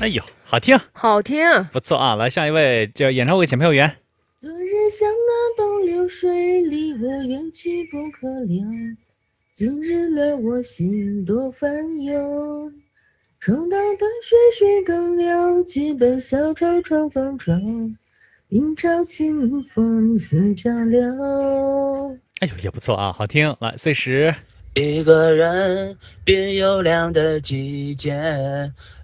哎呦，好听， 好听。 不错啊！来，下一位叫演唱会检票员。 昨日像那东流水，离我远去不可留。今日了我心多烦忧。抽刀断水水更流，举杯消愁愁更愁。明朝清风似江流。 哎呦，也不错啊，好听。来，碎石。 一个人别有凉的季节，